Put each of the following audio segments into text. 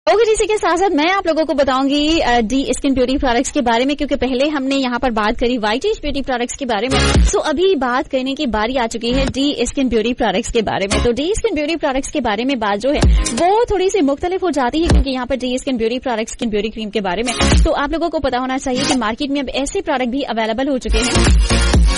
Okay जी, इसी के साथ साथ मैं आप लोगों को बताऊंगी डी स्किन ब्यूटी प्रोडक्ट्स के बारे में, क्योंकि पहले हमने यहाँ पर बात करी वाइटिश ब्यूटी प्रोडक्ट्स के बारे में। सो अभी बात करने की बारी आ चुकी है डी स्किन ब्यूटी प्रोडक्ट्स के बारे में। तो डी स्किन ब्यूटी प्रोडक्ट्स के बारे में बात जो है वो थोड़ी सी मुख्तलिफ हो जाती है, क्योंकि यहाँ पर D skin beauty products skin beauty cream के बारे में तो आप लोगों को पता होना चाहिए कि मार्केट में अब ऐसे प्रोडक्ट भी अवेलेबल हो चुके हैं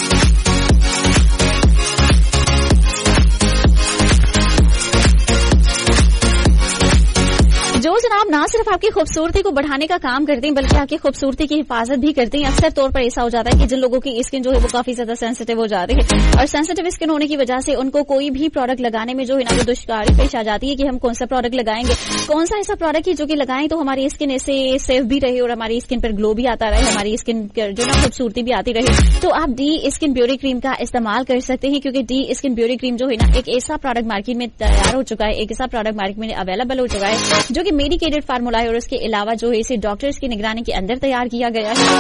जो जनाब ना सिर्फ आपकी खूबसूरती को बढ़ाने का काम करते हैं बल्कि आपकी खूबसूरती की हिफाजत भी करते हैं। अक्सर तौर पर ऐसा हो जाता है कि जिन लोगों की स्किन जो है वो काफी ज्यादा सेंसिटिव हो जाती है और सेंसिटिव स्किन होने की वजह से उनको कोई भी प्रोडक्ट लगाने में जो है ना वो दुश्वारी पेश आ जाती है कि हम कौन सा प्रोडक्ट लगाएंगे, कौन सा ऐसा प्रोडक्ट है जो कि लगाएं तो हमारी स्किन ऐसे सेफ भी रहे और हमारी स्किन पर ग्लो भी आता रहे, हमारी स्किन जो ना खूबसूरती भी आती रहे। तो आप डी स्किन ब्यूटी क्रीम का इस्तेमाल कर सकते हैं, क्योंकि डी स्किन ब्यूटी क्रीम जो है ना एक ऐसा प्रोडक्ट मार्केट में तैयार हो चुका है, एक ऐसा प्रोडक्ट मार्केट में अवेलेबल हो चुका है जो कि मेडिकेटेड फार्मूला है और उसके अलावा जो है इसे डॉक्टर्स की निगरानी के अंदर तैयार किया गया है।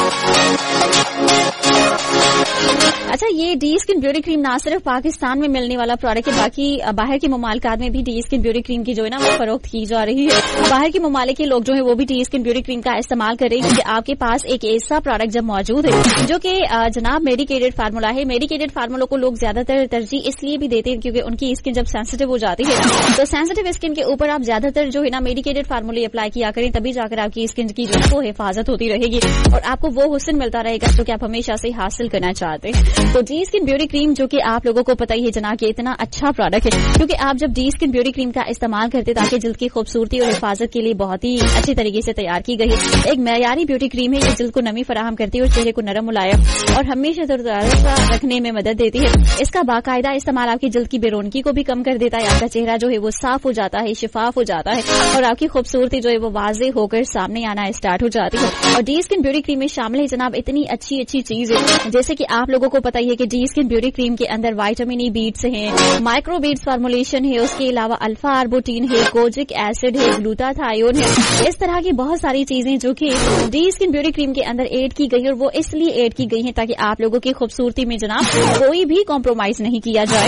अच्छा, ये डी स्किन ब्यूटी क्रीम ना सिर्फ पाकिस्तान में मिलने वाला प्रोडक्ट है, बाकी बाहर के ममालिकात में भी डी स्किन ब्यूटी क्रीम की जो है ना वो फरोख्त की जा रही है। बाहर के ममालिक के लोग जो है वो भी डी स्किन ब्यूटी क्रीम का इस्तेमाल कर रहे हैं, क्योंकि आपके पास एक ऐसा प्रोडक्ट जब मौजूद है जो कि जनाब मेडिकेटेड फार्मूला है। मेडिकेटेड फार्मूलों को लोग ज्यादातर तरजीह इसलिए भी देते हैं क्योंकि उनकी स्किन जब सेंसिटिव हो जाती है तो सेंसिटिव स्किन के ऊपर आप ज्यादातर जो है ना मेडिकेटेड फार्मूले अप्लाई किया करें, तभी जाकर आपकी स्किन की जो है वो हिफाजत होती रहेगी और आपको वो हुस्न मिलता रहेगा जो कि आप हमेशा से हासिल करना चाहते हैं। तो डी स्किन ब्यूटी क्रीम जो कि आप लोगों को पता ही है जनाब कि इतना अच्छा प्रोडक्ट है, क्योंकि आप जब डी स्किन ब्यूटी क्रीम का इस्तेमाल करते ताकि जल्द की खूबसूरती और हिफाजत के लिए बहुत ही अच्छी तरीके से तैयार की गई है। एक मयारी ब्यूटी क्रीम है, ये जल्द को नमी फराहम करती है और चेहरे को नरम मुलायम और हमेशा तरोताजा रखने में मदद देती है। इसका बाकायदा इस्तेमाल आपकी जल्द की बेरौनकी को भी कम कर देता है, आपका चेहरा जो है वो साफ हो जाता है, शिफाफ हो जाता है और आपकी खूबसूरती जो है वो वाज़ेह होकर सामने आना स्टार्ट हो जाती है। और डी स्किन ब्यूटी क्रीम में शामिल है जनाब इतनी अच्छी अच्छी चीज है, जैसे कि आप लोगों को पता ही है कि डी स्किन ब्यूटी क्रीम के अंदर विटामिन ई बीड्स हैं, माइक्रो बीड्स फार्मूलेशन है, उसके अलावा अल्फा आर्बुटीन है, कोजिक एसिड है, ग्लूटाथायोन है, इस तरह की बहुत सारी चीजें जो कि डी स्किन ब्यूटी क्रीम के अंदर ऐड की गई है और वो इसलिए ऐड की गई है ताकि आप लोगों की खूबसूरती में जनाब कोई भी कॉम्प्रोमाइज नहीं किया जाए,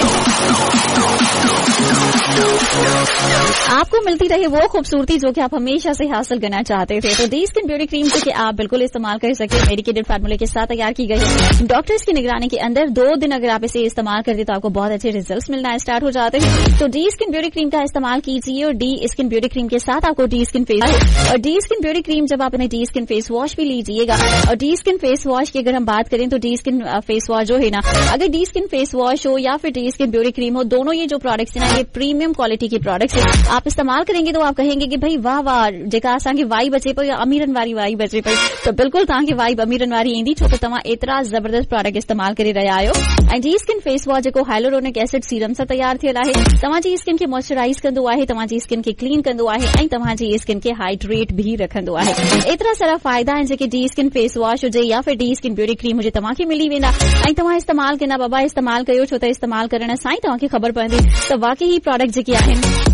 आपको मिलती रहे वो खूबसूरती जो कि आप हमेशा से हासिल करना चाहते थे। तो डी स्किन ब्यूटी क्रीम जो कि आप बिल्कुल इस्तेमाल कर सकते हैं, मेडिकेटेड फार्मूले के साथ तैयार की गई है, डॉक्टर्स की निगरानी के अंदर 2 दिन अगर आप इसे इस्तेमाल करते तो आपको बहुत अच्छे रिजल्ट्स मिलना स्टार्ट हो जाते हैं। तो डी स्किन ब्यूटी क्रीम का इस्तेमाल कीजिए और डी स्किन ब्यूटी क्रीम के साथ आपको डी स्किन फेस और डी स्किन ब्यूटी क्रीम जब आप अपने डी स्किन फेस वॉश भी लीजिएगा। और डी स्किन फेस वॉश की अगर हम बात करें तो डी स्किन फेस वॉश जो है ना, अगर डी स्किन फेस वॉश हो या फिर डी स्किन ब्यूटी क्रीम हो, दोनों ये जो प्रोडक्ट्स है ना ये प्रीमियम क्वालिटी के प्रोडक्ट्स है। आप इस्तेमाल करेंगे तो आप कहेंगे कि भाई वाह वाह जेका असांखे वाई बचे पई या अमीरन वारी वाई बचे पई, तो बिल्कुल तव्हांखे वाई अमीरन वारी ईंदी छो त तव्हां एतिरा जबरदस्त प्रोडक्ट इस्तेमाल करे रहिया आहियो। ऐं डी स्किन फेस वॉश जेको हाइलुरोनिक एसिड सीरम सां तैयार थियल आहे, तव्हांजी स्किन खे मॉइस्चराइज कंदो आहे, तव्हांजी स्किन खे क्लीन कंदो आहे ऐं तव्हांजी स्किन खे हाइड्रेट भी रखंदो आहे। एतिरा सारा फ़ाइदा आहिनि जेके डी स्किन फेस वॉश हुजे या फिर डी स्किन ब्यूटी क्रीम हुजे तव्हांखे मिली वेंदा ऐं तव्हां इस्तेमाल कंदा बाबा इस्तेमाल कयो, छो त इस्तेमाल करण सां ई तव्हांखे ख़बर पवंदी त वाकई ही प्रोडक्ट जेके आहिनि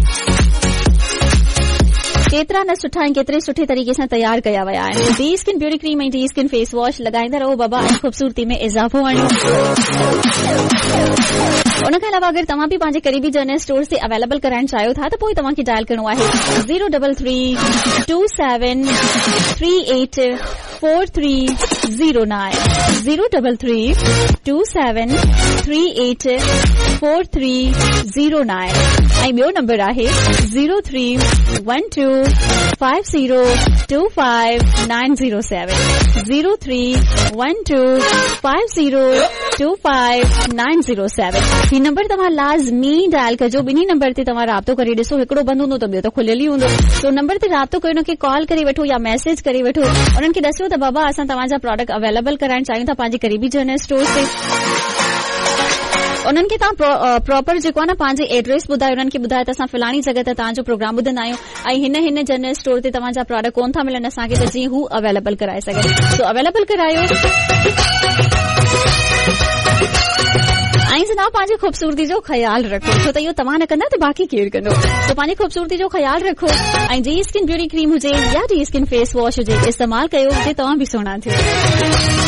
केतिरा न सुठा ऐं केतिरे सुठे तरीके सां तैयार कया विया आहिनि। डी स्किन ब्यूटी क्रीम ऐं डी स्किन फेस वॉश लॻाईंदा रहो बाबा ऐं खूबसूरती में इज़ाफ़ो आणियो। उन खां अलावा अगर तव्हां बि पंहिंजे क़रीबी जनरल स्टोर से अवेलेबल कराइण चाहियो था त पोइ तव्हांखे डायल करणो आहे 03327384309 03327384309 ऐं ॿियो नंबर आहे 0312502597 0312502597 ही नंबर तव्हां लाज़मी डायल कजो। ॿिन्ही नंबर ते तव्हां राब्तो करे ॾिसो, हिकिड़ो बंदि हूंदो त ॿियो त खुलियल ई हूंदो, तो नंबर ते राब्तो कयो, उनखे कॉल करे वठो या मैसेज करे वठो, उन्हनि खे ॾसियो त बाबा असां तव्हांजा प्रोडक्ट अवेलेबल कराइण चाहियूं था पंहिंजे क़रीबी जनरल स्टोर ते। उन्हनि खे तव्हां प्रॉपर जेको आहे न पंहिंजे एड्रेस ॿुधायो, उन्हनि खे ॿुधायो त असां फलाणी जॻह ते तव्हांजो प्रोग्राम ॿुधंदा आहियूं ऐं हिन जनरल स्टोर ते तव्हांजा प्रोडक्ट कोन था मिलनि असांखे, त जीअं हू अवेलेबल कराए सघे तो अवेलेबल करायो। ऐं जनाब पंहिंजी खूबसूरती जो ख्याल रखो, छो त इहो तव्हां न कंदा त बाक़ी केरु कंदो, तो पंहिंजी खूबसूरती जो ख्याल रखो ऐं डी स्किन ब्यूटी क्रीम हुजे या डी स्किन फेस वॉश हुजे इस्तेमाल कयो जे तव्हां बि सुहिणा थियो।